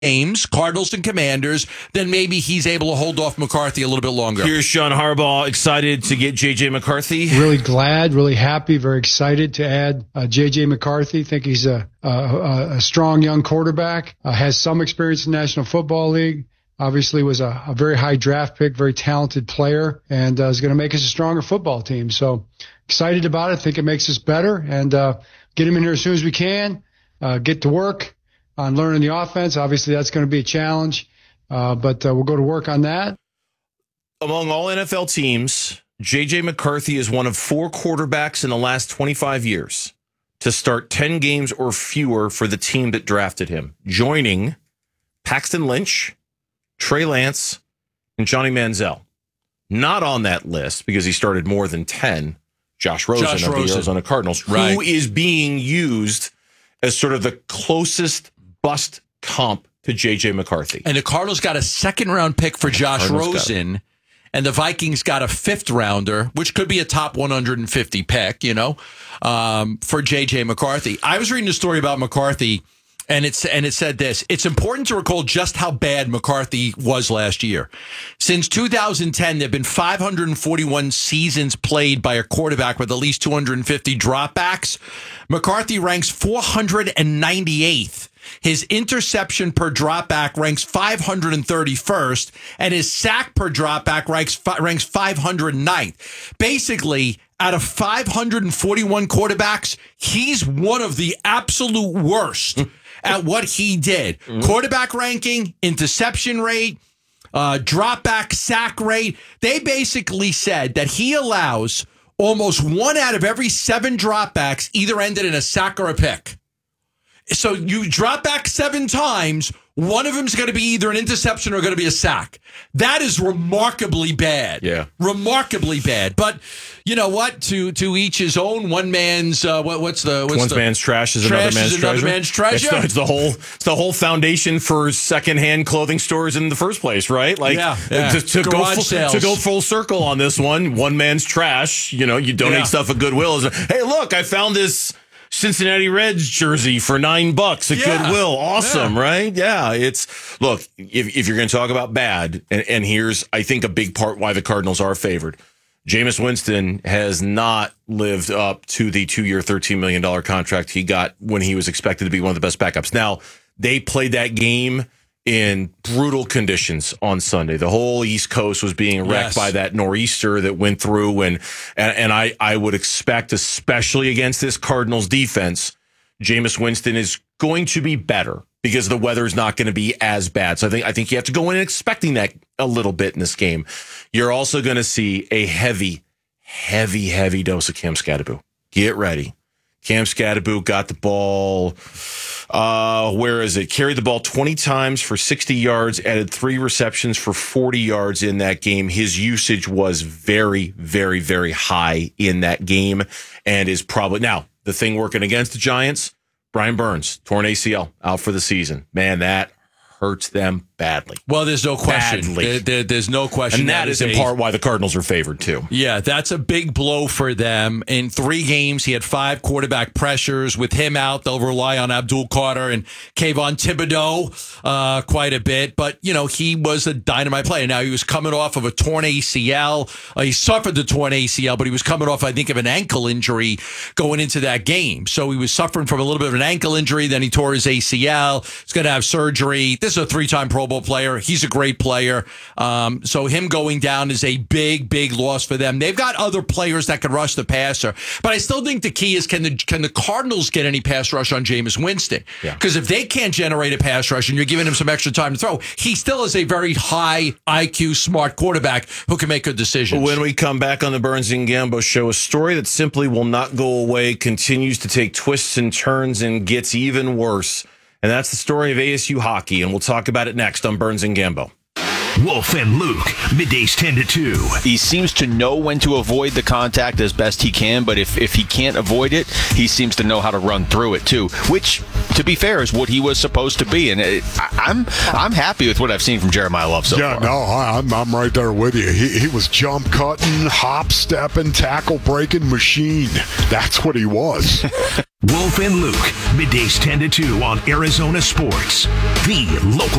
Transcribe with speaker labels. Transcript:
Speaker 1: games, Cardinals and Commanders, then maybe he's able to hold off McCarthy a little bit longer.
Speaker 2: Here's John Harbaugh excited to get J.J. McCarthy.
Speaker 3: Really glad, really happy, very excited to add J.J. McCarthy. Think he's a strong young quarterback, has some experience in the National Football League. Obviously was a very high draft pick, very talented player, and is going to make us a stronger football team. So excited about it. Think it makes us better, and get him in here as soon as we can, get to work on learning the offense. Obviously, that's going to be a challenge, but we'll go to work on that.
Speaker 2: Among all NFL teams, J.J. McCarthy is one of 4 quarterbacks in the last 25 years to start 10 games or fewer for the team that drafted him, joining Paxton Lynch, Trey Lance, and Johnny Manziel. Not on that list, because he started more than 10, Josh Rosen of the Arizona Cardinals, who is being used as sort of the closest bust comp to J.J. McCarthy.
Speaker 1: And the Cardinals got a second-round pick for Josh Rosen, and the Vikings got a 5th-rounder, which could be a top 150 pick, for J.J. McCarthy. I was reading a story about McCarthy, and it said this: it's important to recall just how bad McCarthy was last year. Since 2010, there have been 541 seasons played by a quarterback with at least 250 dropbacks. McCarthy ranks 498th. His interception per dropback ranks 531st, and his sack per dropback ranks 509th. Basically, out of 541 quarterbacks, he's one of the absolute worst at what he did. Quarterback ranking, interception rate, dropback sack rate. They basically said that he allows almost 1 out of every 7 dropbacks either ended in a sack or a pick. So you drop back 7 times, one of them is going to be either an interception or going to be a sack. That is remarkably bad.
Speaker 2: Yeah.
Speaker 1: Remarkably bad. But you know what? To each his own. One man's what's
Speaker 2: man's trash is another man's treasure. It's the whole foundation for secondhand clothing stores in the first place, right? Like to go full circle on this one man's trash, you donate stuff at Goodwill. Hey, look, I found this Cincinnati Reds jersey for $9 at Goodwill. Awesome, right? Yeah. Look, if you're going to talk about bad, and here's, I think, a big part why the Cardinals are favored. Jameis Winston has not lived up to the 2-year, $13 million contract he got when he was expected to be one of the best backups. Now, they played that game in brutal conditions on Sunday. The whole East Coast was being wrecked by that nor'easter that went through, and I would expect, especially against this Cardinals defense, Jameis Winston is going to be better because the weather is not going to be as bad. So I think you have to go in expecting that a little bit in this game. You're also going to see a heavy, heavy, heavy dose of Cam Skattebo. Get ready. Cam Skattebo got the ball. Carried the ball 20 times for 60 yards, added 3 receptions for 40 yards in that game. His usage was very, very, very high in that game, and is probably now the thing working against the Giants. Brian Burns, torn ACL, out for the season. Man, that hurts them badly.
Speaker 1: Well, there's no question. There's no question.
Speaker 2: And that is in part why the Cardinals are favored, too.
Speaker 1: Yeah, that's a big blow for them. In 3 games, he had 5 quarterback pressures. With him out, they'll rely on Abdul Carter and Kayvon Thibodeau quite a bit. But, he was a dynamite player. Now, he was coming off of a torn ACL. He suffered the torn ACL, but he was coming off, I think, of an ankle injury going into that game. So he was suffering from a little bit of an ankle injury. Then he tore his ACL. He's going to have surgery. This is a 3-time Pro Bowl player. He's a great player. So him going down is a big, big loss for them. They've got other players that can rush the passer, but I still think the key is can the Cardinals get any pass rush on Jameis Winston? Because if they can't generate a pass rush and you're giving him some extra time to throw, he still is a very high IQ, smart quarterback who can make good decisions.
Speaker 2: When we come back on the Burns and Gambo show, a story that simply will not go away, continues to take twists and turns and gets even worse. And that's the story of ASU hockey, and we'll talk about it next on Burns and Gambo.
Speaker 4: Wolf and Luke, middays 10 to 2.
Speaker 5: He seems to know when to avoid the contact as best he can, but if he can't avoid it, he seems to know how to run through it too, which, to be fair, is what he was supposed to be. And I'm happy with what I've seen from Jeremiah Love so far.
Speaker 6: I'm right there with you. He was jump cutting, hop stepping, tackle breaking machine. That's what he was.
Speaker 4: Wolf and Luke, middays 10 to 2 on Arizona Sports, the local